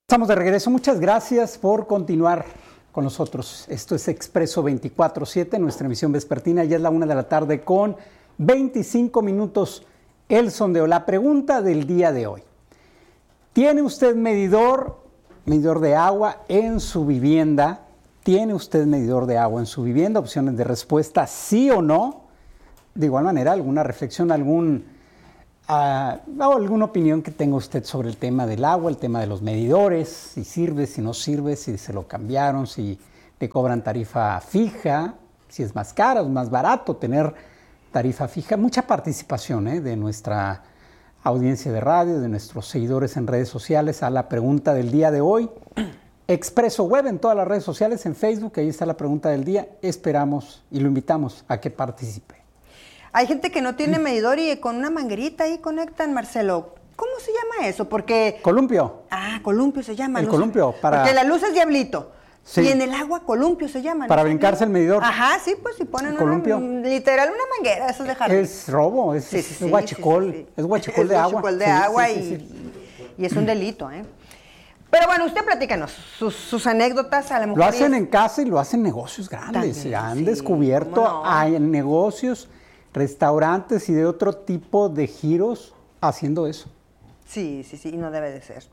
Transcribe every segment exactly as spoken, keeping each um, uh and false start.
Estamos de regreso. Muchas gracias por continuar con nosotros. Esto es Expreso veinticuatro siete, nuestra emisión vespertina. Ya es la una de la tarde con veinticinco minutos. El sondeo. La pregunta del día de hoy. ¿Tiene usted medidor, medidor de agua en su vivienda? ¿Tiene usted medidor de agua en su vivienda? Opciones de respuesta, sí o no. De igual manera, alguna reflexión, algún... Uh, o alguna opinión que tenga usted sobre el tema del agua, el tema de los medidores, si sirve, si no sirve, si se lo cambiaron, si le cobran tarifa fija, si es más caro, es más barato tener tarifa fija. Mucha participación ¿eh? de nuestra audiencia de radio, de nuestros seguidores en redes sociales a la pregunta del día de hoy. Expreso Web en todas las redes sociales, en Facebook, ahí está la pregunta del día. Esperamos y lo invitamos a que participe. Hay gente que no tiene medidor y con una manguerita ahí conectan, Marcelo. ¿Cómo se llama eso? Porque... Columpio. Ah, columpio se llama. El no columpio. Sé. Para... Porque la luz es diablito. Sí. Y en el agua columpio se llama. Para ¿no? brincarse el medidor. Ajá, sí, pues si ponen columpio. Una, literal una manguera, eso es de jardín. Es robo, es, sí, sí, es sí, guachicol. Sí, sí, sí. Es guachicol de es agua. guachicol de sí, agua sí, y, sí, sí. y es un delito, ¿eh? Pero bueno, usted platícanos sus, sus anécdotas. A lo mejor lo hacen es... en casa y lo hacen negocios grandes. También, Han sí, descubierto no? hay negocios, restaurantes y de otro tipo de giros haciendo eso. Sí, sí, sí, no debe de ser.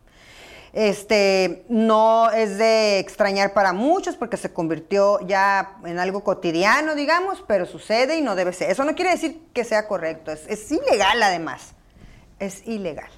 Este, no es de extrañar para muchos porque se convirtió ya en algo cotidiano, digamos, pero sucede y no debe ser. Eso no quiere decir que sea correcto, es, es ilegal además, es ilegal.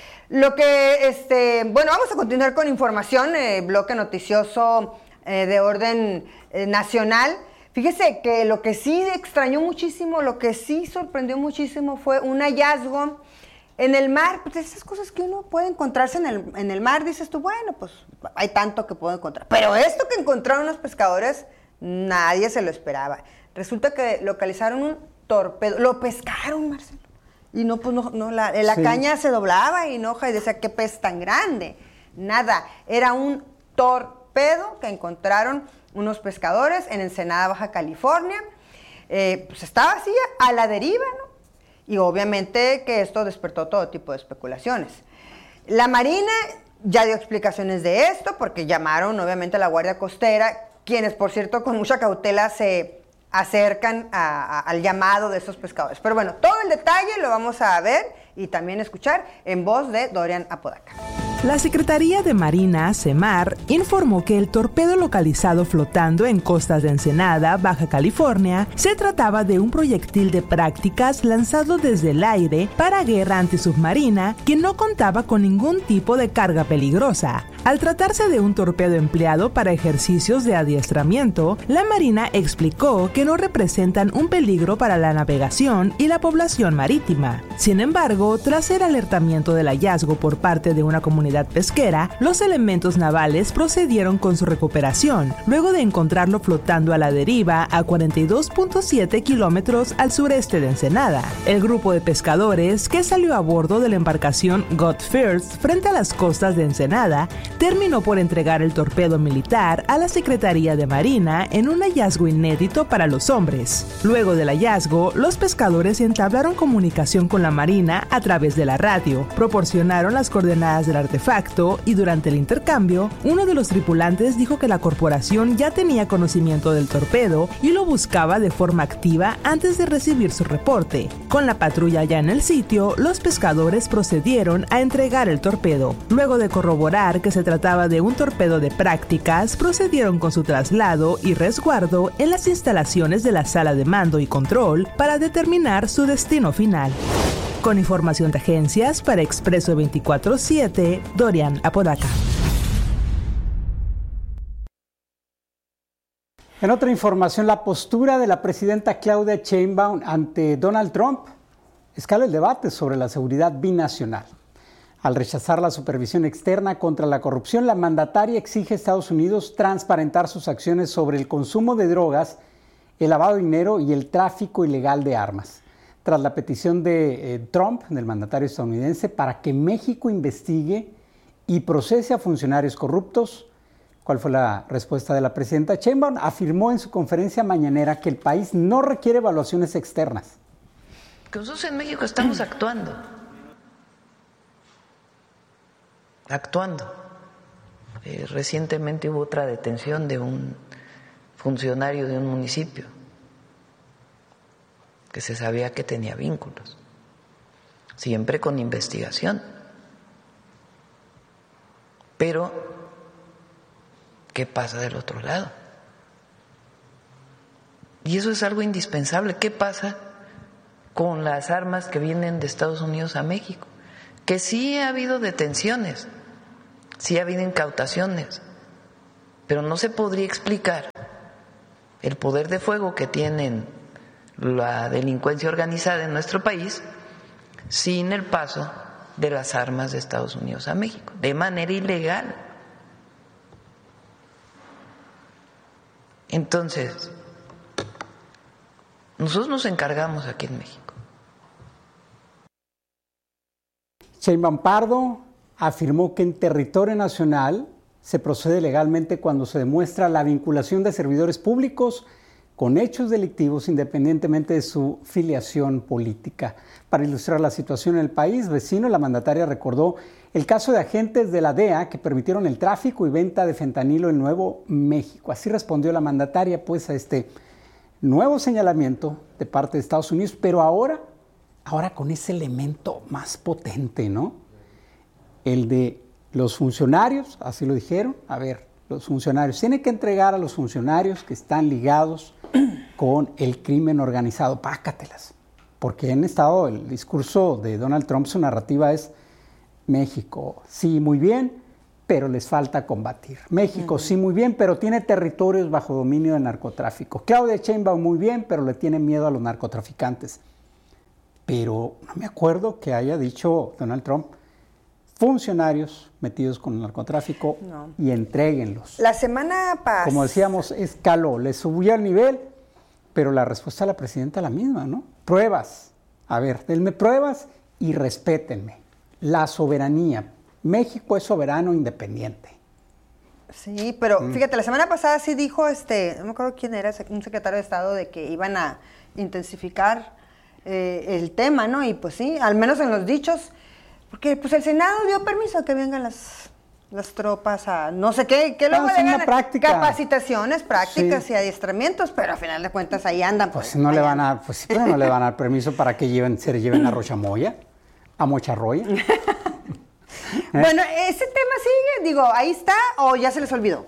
Lo que, este, bueno, vamos a continuar con información, eh, bloque noticioso eh, de orden eh, nacional. Fíjese que lo que sí extrañó muchísimo, lo que sí sorprendió muchísimo fue un hallazgo en el mar. Pues esas cosas que uno puede encontrarse en el, en el mar, dices tú, bueno, pues hay tanto que puedo encontrar. Pero esto que encontraron los pescadores, nadie se lo esperaba. Resulta que localizaron un torpedo, lo pescaron, Marcelo. Y no, pues no, no la, la sí. caña se doblaba y enoja y decía, qué pez tan grande. Nada, era un torpedo que encontraron unos pescadores en Ensenada, Baja California. Eh, pues estaba así a la deriva, ¿no? Y obviamente que esto despertó todo tipo de especulaciones. La Marina ya dio explicaciones de esto porque llamaron obviamente a la Guardia Costera, quienes por cierto con mucha cautela se acercan a, a, al llamado de estos pescadores. Pero bueno, todo el detalle lo vamos a ver y también escuchar en voz de Dorian Apodaca. La Secretaría de Marina, SEMAR, informó que el torpedo localizado flotando en costas de Ensenada, Baja California, se trataba de un proyectil de prácticas lanzado desde el aire para guerra antisubmarina que no contaba con ningún tipo de carga peligrosa. Al tratarse de un torpedo empleado para ejercicios de adiestramiento, la Marina explicó que no representan un peligro para la navegación y la población marítima. Sin embargo, tras el alertamiento del hallazgo por parte de una comunidad pesquera, los elementos navales procedieron con su recuperación, luego de encontrarlo flotando a la deriva a cuarenta y dos punto siete kilómetros al sureste de Ensenada. El grupo de pescadores que salió a bordo de la embarcación God First frente a las costas de Ensenada terminó por entregar el torpedo militar a la Secretaría de Marina en un hallazgo inédito para los hombres. Luego del hallazgo, los pescadores entablaron comunicación con la Marina a través de la radio, proporcionaron las coordenadas del artefacto y durante el intercambio, uno de los tripulantes dijo que la corporación ya tenía conocimiento del torpedo y lo buscaba de forma activa antes de recibir su reporte. Con la patrulla ya en el sitio, los pescadores procedieron a entregar el torpedo. Luego de corroborar que se trataba de un torpedo de prácticas, procedieron con su traslado y resguardo en las instalaciones de la sala de mando y control para determinar su destino final. Con información de agencias para Expreso veinticuatro siete, Dorian Apodaca. En otra información, la postura de la presidenta Claudia Sheinbaum ante Donald Trump escala el debate sobre la seguridad binacional. Al rechazar la supervisión externa contra la corrupción, la mandataria exige a Estados Unidos transparentar sus acciones sobre el consumo de drogas, el lavado de dinero y el tráfico ilegal de armas. Tras la petición de eh, Trump, del mandatario estadounidense, para que México investigue y procese a funcionarios corruptos, ¿cuál fue la respuesta de la presidenta? Sheinbaum afirmó en su conferencia mañanera que el país no requiere evaluaciones externas. Que nosotros en México estamos actuando. Actuando. Eh, recientemente hubo otra detención de un funcionario de un municipio que se sabía que tenía vínculos, siempre con investigación. Pero, ¿qué pasa del otro lado? Y eso es algo indispensable. ¿Qué pasa con las armas que vienen de Estados Unidos a México? Que sí ha habido detenciones, sí ha habido incautaciones, pero no se podría explicar el poder de fuego que tienen la delincuencia organizada en nuestro país sin el paso de las armas de Estados Unidos a México, de manera ilegal. Entonces, nosotros nos encargamos aquí en México. Sheinbaum Pardo afirmó que en territorio nacional se procede legalmente cuando se demuestra la vinculación de servidores públicos con hechos delictivos independientemente de su filiación política. Para ilustrar la situación en el país vecino, la mandataria recordó el caso de agentes de la D E A que permitieron el tráfico y venta de fentanilo en Nuevo México. Así respondió la mandataria pues a este nuevo señalamiento de parte de Estados Unidos, pero ahora, ahora con ese elemento más potente, ¿no? El de los funcionarios, así lo dijeron, a ver, los funcionarios, tienen que entregar a los funcionarios que están ligados con el crimen organizado, pácatelas, porque han estado, el discurso de Donald Trump, su narrativa es México, sí, muy bien, pero les falta combatir. México, uh-huh. sí, muy bien, pero tiene territorios bajo dominio del narcotráfico. Claudia Sheinbaum, muy bien, pero le tiene miedo a los narcotraficantes. Pero no me acuerdo que haya dicho Donald Trump, funcionarios metidos con el narcotráfico no. y entréguenlos. La semana pasada. Como decíamos, escaló, le subió el nivel, pero la respuesta de la presidenta es la misma, ¿no? Pruebas. A ver, denme pruebas y respétenme. La soberanía. México es soberano independiente. Sí, pero mm. fíjate, la semana pasada sí dijo, este, no me acuerdo quién era, un secretario de Estado, de que iban a intensificar eh, el tema, ¿no? Y pues sí, al menos en los dichos. Porque pues el Senado dio permiso a que vengan las, las tropas a no sé qué, que luego le dan capacitaciones, prácticas sí. y adiestramientos, pero al final de cuentas ahí andan. Pues, pues no ahí le van andan. a, pues sí, pero no le van a dar permiso para que lleven, se lleven a Rochamoya, a Mocharroya. Bueno, ese tema sigue, digo, ahí está, o ya se les olvidó.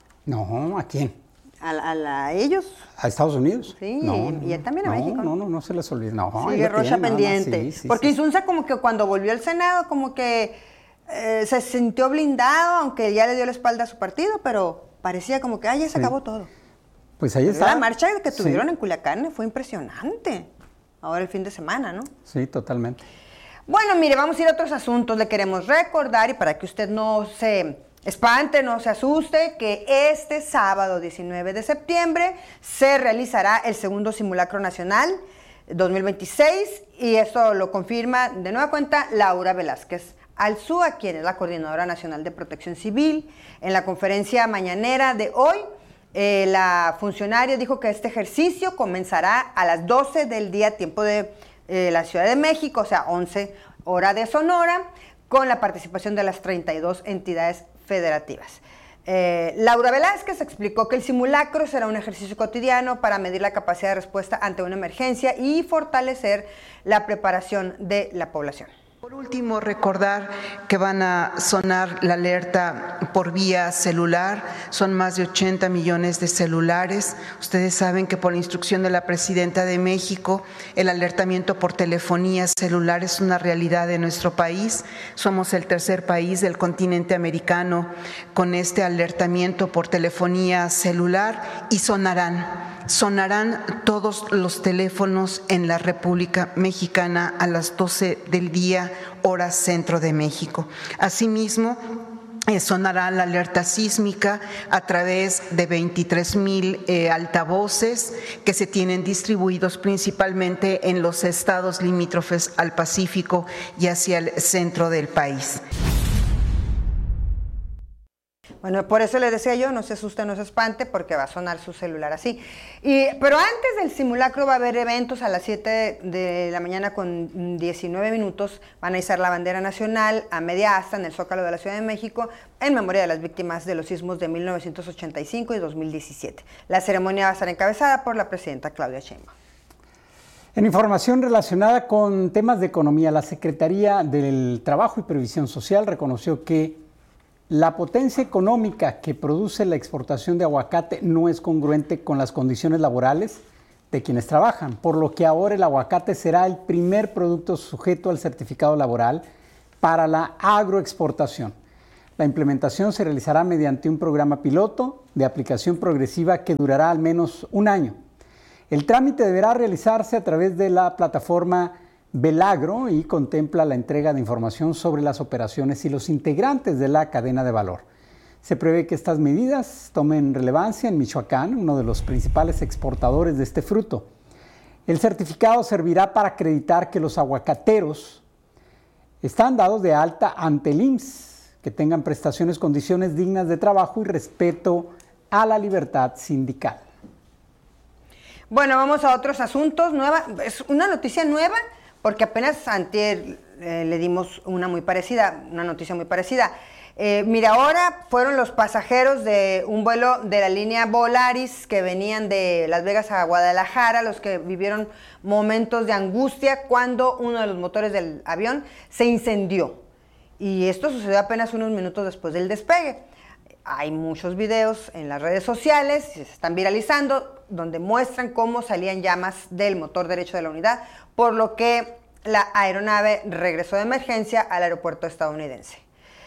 No, ¿a quién? A, a, a ellos. ¿A Estados Unidos? Sí, no, y, y también a no, México. No, no, no se les olvida. No, sigue Rocha tienen, pendiente. No, no, sí, sí, porque sí. Insunza como que cuando volvió al Senado como que eh, se sintió blindado, aunque ya le dio la espalda a su partido, pero parecía como que, ay, ya se sí. acabó todo. Pues ahí está. La marcha que tuvieron sí. en Culiacán fue impresionante. Ahora el fin de semana, ¿no? Sí, totalmente. Bueno, mire, vamos a ir a otros asuntos. Le queremos recordar, y para que usted no se espante, no se asuste, que este sábado diecinueve de septiembre se realizará el segundo simulacro nacional dos mil veintiséis, y eso lo confirma de nueva cuenta Laura Velázquez Alzúa, quien es la Coordinadora Nacional de Protección Civil. En la conferencia mañanera de hoy, eh, la funcionaria dijo que este ejercicio comenzará a las doce del día, tiempo de eh, la Ciudad de México, o sea, once hora de Sonora, con la participación de las treinta y dos entidades federativas. Eh, Laura Velázquez explicó que el simulacro será un ejercicio cotidiano para medir la capacidad de respuesta ante una emergencia y fortalecer la preparación de la población. Por último, recordar que van a sonar la alerta por vía celular. Son más de ochenta millones de celulares. Ustedes saben que por instrucción de la Presidenta de México, el alertamiento por telefonía celular es una realidad de nuestro país. Somos el tercer país del continente americano con este alertamiento por telefonía celular, y sonarán. Sonarán todos los teléfonos en la República Mexicana a las doce del día, hora centro de México. Asimismo, eh, sonará la alerta sísmica a través de veintitrés mil eh, altavoces que se tienen distribuidos principalmente en los estados limítrofes al Pacífico y hacia el centro del país. Bueno, por eso le decía yo, no se asuste, no se espante, porque va a sonar su celular así. Y, pero antes del simulacro va a haber eventos a las siete de la mañana con diecinueve minutos. Van a izar la bandera nacional a media asta en el Zócalo de la Ciudad de México en memoria de las víctimas de los sismos de mil novecientos ochenta y cinco y dos mil diecisiete. La ceremonia va a estar encabezada por la presidenta Claudia Sheinbaum. En información relacionada con temas de economía, la Secretaría del Trabajo y Previsión Social reconoció que la potencia económica que produce la exportación de aguacate no es congruente con las condiciones laborales de quienes trabajan, por lo que ahora el aguacate será el primer producto sujeto al certificado laboral para la agroexportación. La implementación se realizará mediante un programa piloto de aplicación progresiva que durará al menos un año. El trámite deberá realizarse a través de la plataforma Belagro y contempla la entrega de información sobre las operaciones y los integrantes de la cadena de valor. Se prevé que estas medidas tomen relevancia en Michoacán, uno de los principales exportadores de este fruto. El certificado servirá para acreditar que los aguacateros están dados de alta ante el I M S S, que tengan prestaciones, condiciones dignas de trabajo y respeto a la libertad sindical. Bueno, vamos a otros asuntos. Nueva, es una noticia nueva, porque apenas antier eh, le dimos una muy parecida, una noticia muy parecida. Eh, mira, ahora fueron los pasajeros de un vuelo de la línea Volaris que venían de Las Vegas a Guadalajara, los que vivieron momentos de angustia cuando uno de los motores del avión se incendió. Y esto sucedió apenas unos minutos después del despegue. Hay muchos videos en las redes sociales, se están viralizando, donde muestran cómo salían llamas del motor derecho de la unidad, por lo que la aeronave regresó de emergencia al aeropuerto estadounidense.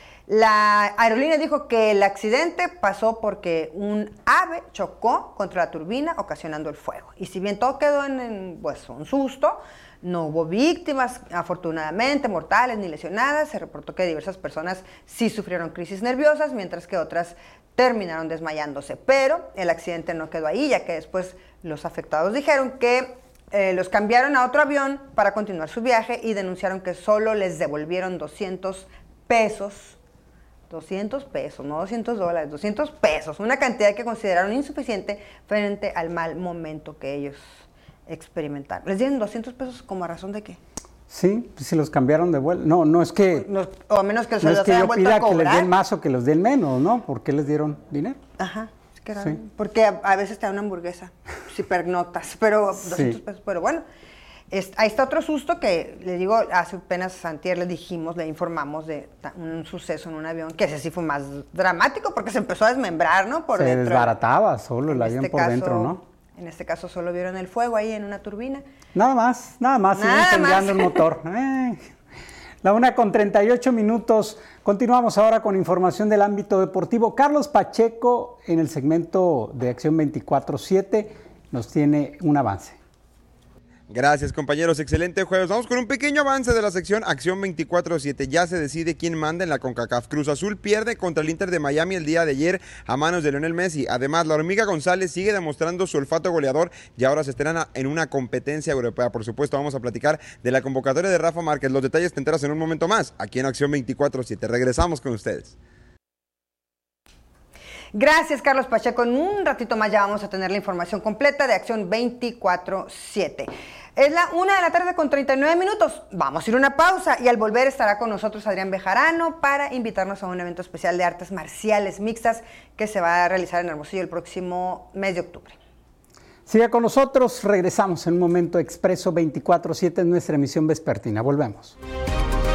La aerolínea dijo que el accidente pasó porque un ave chocó contra la turbina, ocasionando el fuego. Y si bien todo quedó en, en pues, un susto, no hubo víctimas, afortunadamente, mortales ni lesionadas. Se reportó que diversas personas sí sufrieron crisis nerviosas, mientras que otras terminaron desmayándose. Pero el accidente no quedó ahí, ya que después los afectados dijeron que eh, los cambiaron a otro avión para continuar su viaje y denunciaron que solo les devolvieron doscientos pesos. doscientos pesos, no doscientos dólares, doscientos pesos. Una cantidad que consideraron insuficiente frente al mal momento que ellos experimentaron. ¿Les dieron doscientos pesos como a razón de qué? Sí, pues si los cambiaron de vuelo. No, no es que... No, o a menos que se no los es que hayan yo vuelto a pida cobrar. que les den más o que los den menos, ¿no? ¿Por qué les dieron dinero? Ajá, es que era, Sí. porque a, a veces te dan una hamburguesa, si pernoctas, pero doscientos Sí. pesos, pero bueno. Es, ahí está otro susto que, le digo, hace apenas antier le dijimos, le informamos de ta- un suceso en un avión, que ese sí fue más dramático porque se empezó a desmembrar, ¿no? Por Se dentro. desbarataba solo el En avión este por caso- dentro, ¿no? En este caso solo vieron el fuego ahí en una turbina. Nada más, nada más, sigue Nada incendiando más. el motor. Eh. La una con treinta y ocho minutos. Continuamos ahora con información del ámbito deportivo. Carlos Pacheco, en el segmento de Acción veinticuatro siete, nos tiene un avance. Gracias, compañeros. Excelente jueves. Vamos con un pequeño avance de la sección Acción veinticuatro siete. Ya se decide quién manda en la CONCACAF. Cruz Azul pierde contra el Inter de Miami el día de ayer a manos de Lionel Messi. Además, la Hormiga González sigue demostrando su olfato goleador y ahora se estrena en una competencia europea. Por supuesto, vamos a platicar de la convocatoria de Rafa Márquez. Los detalles te enteras en un momento más, aquí en Acción veinticuatro siete. Regresamos con ustedes. Gracias, Carlos Pacheco. En un ratito más ya vamos a tener la información completa de Acción veinticuatro siete. Es la una de la tarde con treinta y nueve minutos. Vamos a ir a una pausa y al volver estará con nosotros Adrián Bejarano para invitarnos a un evento especial de artes marciales mixtas que se va a realizar en Hermosillo el próximo mes de octubre. Siga con nosotros, regresamos en un momento. Expreso veinticuatro siete en nuestra emisión vespertina. Volvemos.